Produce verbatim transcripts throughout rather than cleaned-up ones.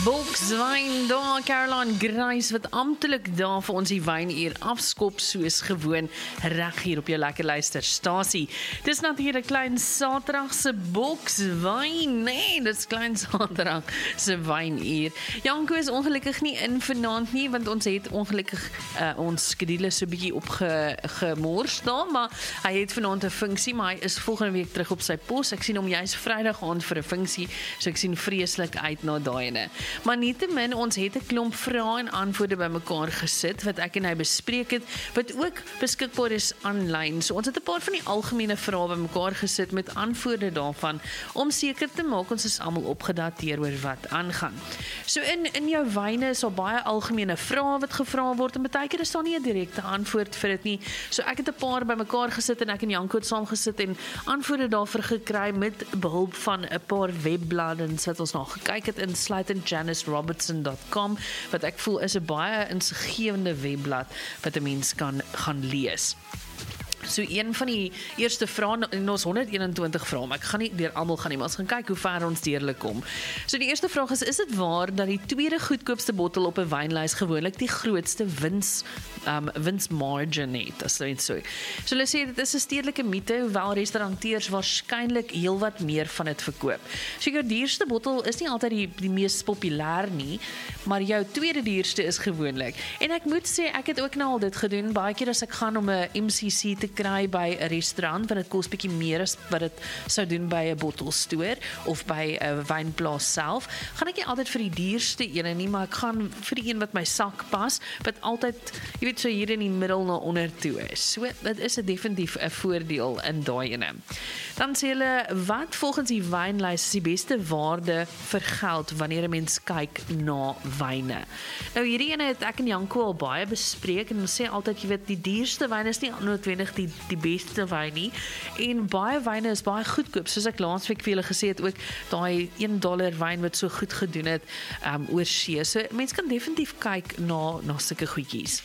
Bokswyn daar, Caroline Grace, wat amptelik daar vir ons die wyn hier afskop soos gewoon reg hier op jou lekker luisterstasie. Dis natuurlik klein Saterdag se bokswyn, nee, dis klein Saterdag se wyn hier. Janko is ongelukkig nie in vanaand nie, want ons het ongelukkig uh, ons skedule so 'n bietjie opgemors daar, maar hy het vanaand 'n funksie, maar hy is volgende week terug op sy pos. Ek sien hom juis Vrydag aand vir 'n funksie, so ek sien vreeslik uit na daai ene. Maar nietemin, ons het 'n klomp vrae en antwoorde bymekaar gesit wat ek en hy bespreek het, wat ook beskikbaar is aanlyn. So ons het 'n paar van die algemene vrae bymekaar gesit met antwoorde daarvan om seker te maak ons is almal opgedateer oor wat aangaan. So in in jou wyne is daar baie algemene vrae wat gevra word en baie keer is daar nie 'n direkte antwoord vir dit nie. So ek het 'n paar bymekaar gesit en ek en Janko het saam gesit en antwoorde daarvoor gekry met behulp van 'n paar webbladdens wat ons na gekyk het, insluitend janice robertson dot com, wat ek voel is 'n baie insiggewende webblad wat 'n mens kan gaan lees. So een van die eerste vrae in ons honderd eenentwintig vrae, maar ek gaan nie deur almal gaan nie, maar ons gaan kyk hoe ver ons deurlik kom. So die eerste vraag is, is dit waar dat die tweede goedkoopste bottel op 'n wynlys gewoonlik die grootste wins um, winsmargin het, as dit so. So hulle sê dit is 'n stedelike mite, hoewel restauranteurs waarskynlik heelwat meer van dit verkoop. So jou duurste bottel is nie altyd die, die mees populêr nie, maar jou tweede duurste is gewoonlik. En ek moet sê, ek het ook nou al dit gedoen, baie keer as ek gaan om 'n M C C te kry by 'n restaurant, want dit kos bietjie meer as wat dit sou doen by 'n bottelstoer of by 'n wynplaas self, gaan ek nie altyd vir die duurste ene nie, maar ek gaan vir die een wat my sak pas, wat altyd, jy weet, so hier in die middel na onder toe is. So, dit is 'n definitief 'n voordeel in daai ene. Dan sê hulle, wat volgens die wynlys is die beste waarde vir geld wanneer 'n mens kyk na wyne? Nou hierdie ene het ek en Janko al baie bespreek en ons sê altyd, jy weet, die duurste wyn is nie noodwendig die die beste wyn nie, en baie wyne is baie goedkoop, soos ek laasweek vir julle gesê het, ook daai een dollar wyn wat so goed gedoen het um, oor see. So mense kan definitief kyk na na sulke goedjies.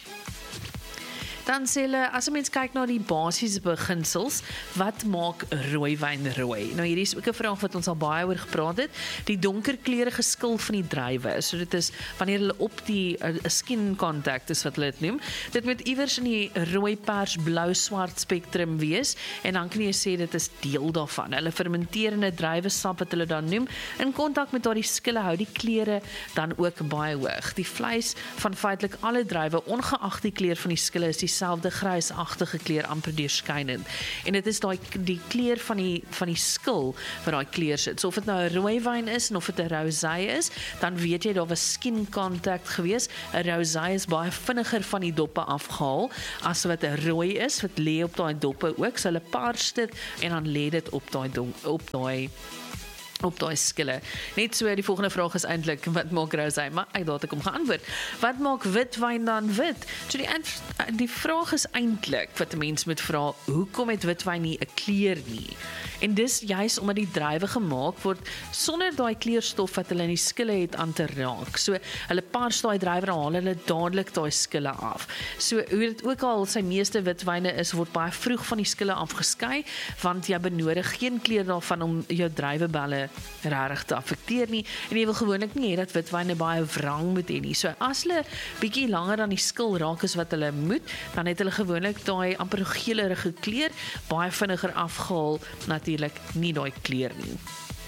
Dan sê hulle, as 'n mens kyk na die basiese beginsels, wat maak rooi wyn rooi? Nou hierdie is ook 'n vraag wat ons al baie oor gepraat het. Die donker kleurige skil van die druiwe. So dit is wanneer hulle op die uh, skin contact is wat hulle dit noem. Dit moet iewers in die rooi, pers, blou, swart spektrum wees en dan kan jy sê dit is deel daarvan. Hulle fermenterende druiwesap wat hulle dan noem, in kontak met daardie skille hou die kleure dan ook baie hoog. Die vleis van feitelik alle druiwe, ongeag die kleur van die skille, is die selfde grysagtige kleur, amper deurskynend. En dit is daai die kleur van die van die skil wat daai kleur sit. So of dit nou 'n rooi wyn is en of dit 'n rosé is, dan weet jy daar was skin contact gewees. 'n Rosé is baie vinniger van die doppe afgehaal as wat 'n rooi is wat lê op daai doppe ook. So hulle pars dit en dan lê dit op daai op daai op daai skille. Net so, die volgende vraag is eintlik, wat maak rosé? Maar ek daat ek om geantwoord. Wat maak wit wyn dan wit? So die, die vraag is eintlik, wat 'n mens moet vra, hoekom het wit wyn nie 'n kleur nie? En dis juist omdat die druiwe gemaak word sonder daai kleurstof wat hulle in die skille het aan te raak. So hulle pars daai druiwe en haal hulle dadelik daai skille af. So hoe dit ook al sy meeste witwyne is, word baie vroeg van die skille afgeskei, want jy benodig geen kleur daarvan om jou druiwebelle regtig te affekteer nie, en jy wil gewoonlik nie hê dat witwyne baie wrang moet hê nie. So as hulle bietjie langer aan die skil raak as wat hulle moet, dan het hulle gewoonlik daai amper geelerige kleur baie vinniger afgehaal, natuurlik nie daai kleur nie.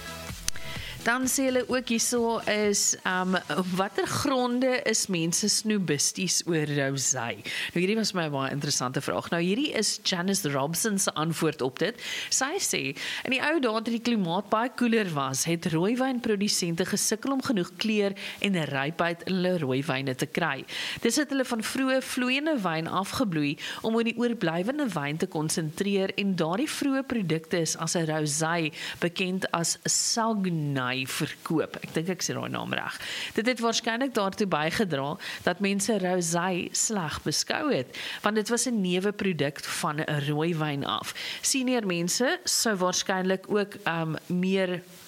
Dan sê hulle ook hierso is, um, watter gronde is mense snoebisties oor rosé? Nou hierdie was my 'n baie interessante vraag. Nou hierdie is Janice Robertson se antwoord op dit. Sy sê, in die ou dae toe die klimaat baie koeler was, het rooiwynprodusente gesukkel om genoeg kleur en rypheid in hulle rooiwyne te kry. Dis het hulle van vroeë vloeiende wyn afgebloei om oor die oorblywende wyn te konsentreer, en daardie vroeë produkte is as 'n rosé bekend as Saguenay verkoop. Ek dink ek sê daai naam reg. Dit het waarskynlik daartoe bygedra dat mense rosé sleg beskou het, want dit was 'n neeweproduk van 'n rooiwyn af. Senior mense sou waarskynlik ook um, meer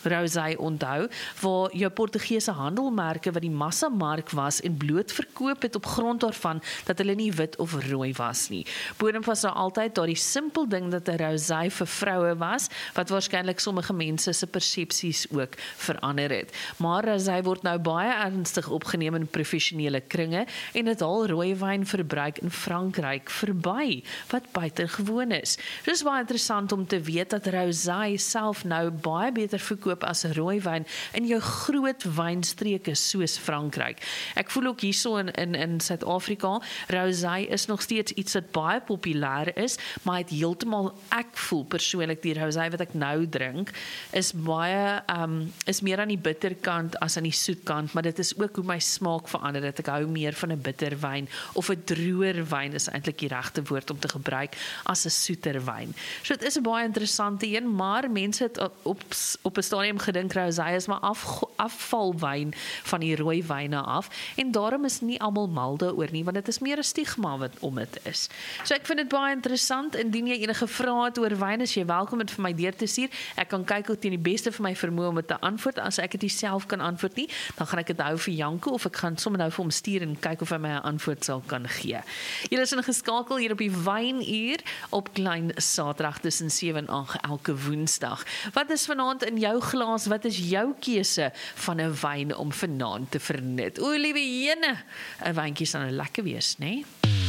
rosé onthou, waar jou Portugese handelmerke wat die massamark was en bloot verkoop het op grond daarvan dat hulle nie wit of rooi was nie. Boonop was daar altyd daardie simpel ding dat 'n rosé vir vroue was, wat waarskynlik sommige mense se persepsies ook verander het. Maar rosé word nou baie ernstig opgeneem in professionele kringe en dit haal rooiwyn verbruik in Frankryk verby, wat buitengewoon is. Dit is baie interessant om te weet dat rosé self nou baie beter verkoop as rooiwyn in jou groot wynstreke soos Frankryk. Ek voel ook hierso in in in Suid-Afrika, rosé is nog steeds iets wat baie populêr is, maar het heeltemal, ek voel persoonlik die rosé wat ek nou drink, is baie um, is meer aan die bitterkant as aan die soetkant, maar dit is ook hoe my smaak verander, dat ek hou meer van 'n bitter wyn, of 'n droër wyn is eintlik die regte woord om te gebruik, as 'n soeter wyn. So dit is 'n baie interessante een, maar mense het op, op 'n stadium gedink rosé is maar af, afvalwyn van die rooi wyne af, en daarom is nie almal mal daaroor nie, want dit is meer 'n stigma wat om dit is. So ek vind dit baie interessant. Indien jy enige vrae het oor wyn, is jy welkom dit vir my deur te stuur. Ek kan kyk hoe teen die beste vir my vermoë om dit te antwoord. As ek dit nie self kan antwoord nie, dan gaan ek dit hou vir Janko, of ek gaan sommer nou vir hom stuur en kyk of hy my 'n antwoord sal kan gee. Julle is ingeskakel hier op die Wynuur op Klein Saterdag tussen sewe en agt elke Woensdag. Wat is vanaand in jou glas? Wat is jou keuse van 'n wyn om vanaand te vernut? O, liewe jene, 'n wyntjie sal nou lekker wees, né? Nee?